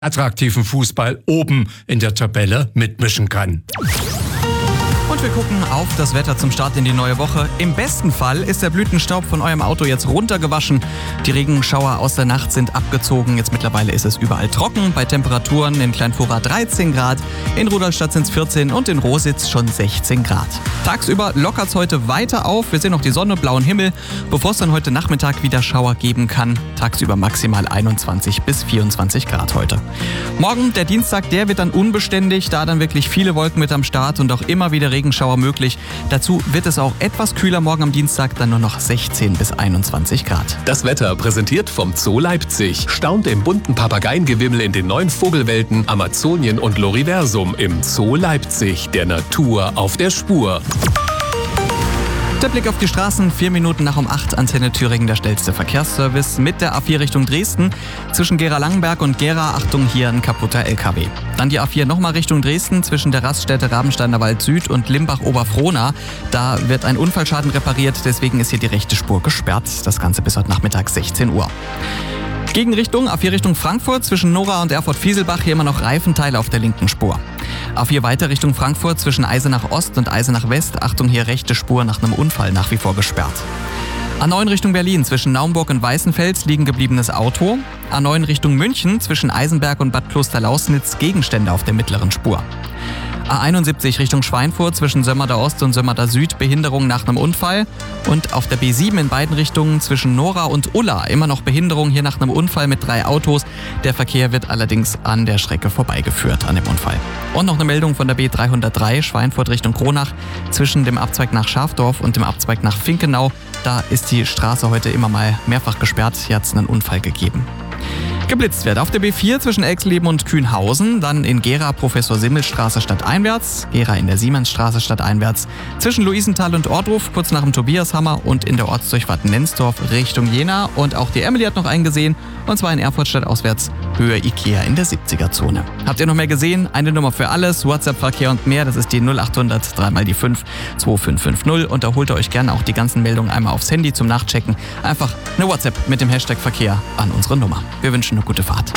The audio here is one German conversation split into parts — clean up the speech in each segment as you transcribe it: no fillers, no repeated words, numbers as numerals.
attraktiven Fußball oben in der Tabelle mitmischen kann. Und wir gucken auf das Wetter zum Start in die neue Woche. Im besten Fall ist der Blütenstaub von eurem Auto jetzt runtergewaschen. Die Regenschauer aus der Nacht sind abgezogen. Jetzt mittlerweile ist es überall trocken. Bei Temperaturen in Kleinfura 13 Grad, in Rudolstadt sind es 14 und in Rositz schon 16 Grad. Tagsüber lockert es heute weiter auf. Wir sehen noch die Sonne, blauen Himmel, bevor es dann heute Nachmittag wieder Schauer geben kann. Tagsüber maximal 21 bis 24 Grad heute. Morgen, der Dienstag, der wird dann unbeständig, da dann wirklich viele Wolken mit am Start und auch immer wieder Regenschauer möglich. Dazu wird es auch etwas kühler morgen am Dienstag, dann nur noch 16 bis 21 Grad. Das Wetter präsentiert vom Zoo Leipzig. Staunt im bunten Papageiengewimmel in den 9 Vogelwelten Amazonien und Loriversum im Zoo Leipzig. Der Natur auf der Spur. Der Blick auf die Straßen, 4 Minuten nach um 8, Antenne Thüringen, der schnellste Verkehrsservice mit der A4 Richtung Dresden. Zwischen Gera-Langenberg und Gera, Achtung, hier ein kaputter LKW. Dann die A4 nochmal Richtung Dresden, zwischen der Raststätte Rabensteiner Wald Süd und Limbach-Oberfrohna. Da wird ein Unfallschaden repariert, deswegen ist hier die rechte Spur gesperrt. Das Ganze bis heute Nachmittag 16 Uhr. Gegenrichtung, A4 Richtung Frankfurt, zwischen Nora und Erfurt-Fieselbach, hier immer noch Reifenteile auf der linken Spur. A4 weiter Richtung Frankfurt, zwischen Eisenach Ost und Eisenach West, Achtung, hier rechte Spur nach einem Unfall nach wie vor gesperrt. A9 Richtung Berlin, zwischen Naumburg und Weißenfels, liegen gebliebenes Auto. A9 Richtung München, zwischen Eisenberg und Bad Klosterlausnitz, Gegenstände auf der mittleren Spur. A71 Richtung Schweinfurt, zwischen Sömmerda Ost und Sömmerda Süd, Behinderung nach einem Unfall. Und auf der B7 in beiden Richtungen zwischen Nora und Ulla immer noch Behinderung, hier nach einem Unfall mit 3 Autos. Der Verkehr wird allerdings an der Strecke vorbeigeführt, an dem Unfall. Und noch eine Meldung von der B303 Schweinfurt Richtung Kronach, zwischen dem Abzweig nach Schafdorf und dem Abzweig nach Finkenau. Da ist die Straße heute immer mal mehrfach gesperrt, hier hat es einen Unfall gegeben. Geblitzt wird auf der B4 zwischen Elxleben und Kühnhausen, dann in Gera Professor-Simmel-Straße stadteinwärts, Gera in der Siemensstraße stadteinwärts, zwischen Luisenthal und Ohrdruf kurz nach dem Tobiashammer und in der Ortsdurchfahrt Nensdorf Richtung Jena. Und auch die Emily hat noch einen gesehen, und zwar in Erfurt stadtauswärts, Höhe Ikea in der 70er-Zone. Habt ihr noch mehr gesehen? Eine Nummer für alles, WhatsApp-Verkehr und mehr, das ist die 0800 3 mal die 5 2550 und da holt ihr euch gerne auch die ganzen Meldungen einmal aufs Handy zum Nachchecken. Einfach eine WhatsApp mit dem Hashtag Verkehr an unsere Nummer. Wir wünschen eine gute Fahrt.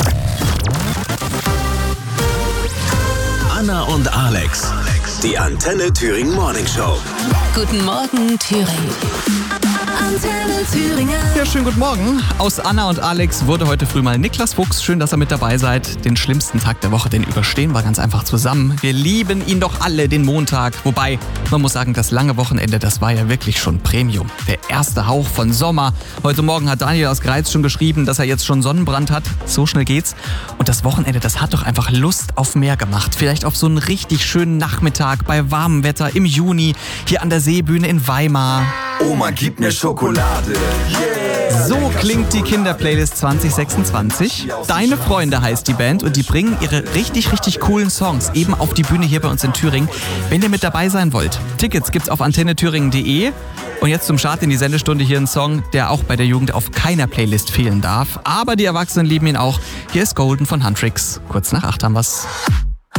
Anna und Alex, die Antenne Thüringen Morning Show. Guten Morgen, Thüringen. Antenne Thüringen. Ja, schönen guten Morgen. Aus Anna und Alex wurde heute früh mal Niklas Fuchs. Schön, dass ihr mit dabei seid. Den schlimmsten Tag der Woche, den überstehen wir ganz einfach zusammen. Wir lieben ihn doch alle, den Montag. Wobei, man muss sagen, das lange Wochenende, das war ja wirklich schon Premium. Der erste Hauch von Sommer. Heute Morgen hat Daniel aus Greiz schon geschrieben, dass er jetzt schon Sonnenbrand hat. So schnell geht's. Und das Wochenende, das hat doch einfach Lust auf mehr gemacht. Vielleicht auf so einen richtig schönen Nachmittag bei warmem Wetter im Juni, hier an der Seebühne in Weimar. Oma, gib mir Schokolade. Yeah. So klingt die Kinderplaylist 2026. Deine Freunde heißt die Band und die bringen ihre richtig, richtig coolen Songs eben auf die Bühne hier bei uns in Thüringen. Wenn ihr mit dabei sein wollt, Tickets gibt's auf antennethüringen.de. Und jetzt zum Start in die Sendestunde hier ein Song, der auch bei der Jugend auf keiner Playlist fehlen darf. Aber die Erwachsenen lieben ihn auch. Hier ist Golden von Huntrix. Kurz nach 8 haben wir's.